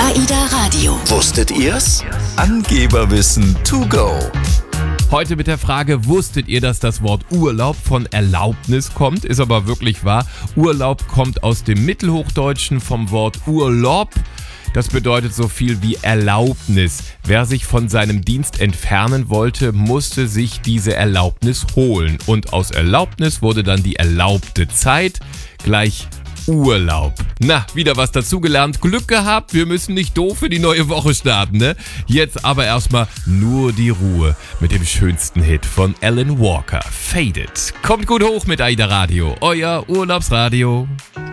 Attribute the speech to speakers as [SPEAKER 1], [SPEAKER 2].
[SPEAKER 1] AIDA Radio.
[SPEAKER 2] Wusstet ihr's? Angeberwissen to go.
[SPEAKER 3] Heute mit der Frage, wusstet ihr, dass das Wort Urlaub von Erlaubnis kommt? Ist aber wirklich wahr. Urlaub kommt aus dem Mittelhochdeutschen vom Wort Urlaub. Das bedeutet so viel wie Erlaubnis. Wer sich von seinem Dienst entfernen wollte, musste sich diese Erlaubnis holen. Und aus Erlaubnis wurde dann die erlaubte Zeit gleich Urlaub. Na, wieder was dazugelernt. Glück gehabt, wir müssen nicht doof für die neue Woche starten, ne? Jetzt aber erstmal nur die Ruhe mit dem schönsten Hit von Alan Walker, Faded. Kommt gut hoch mit AIDA Radio, euer Urlaubsradio.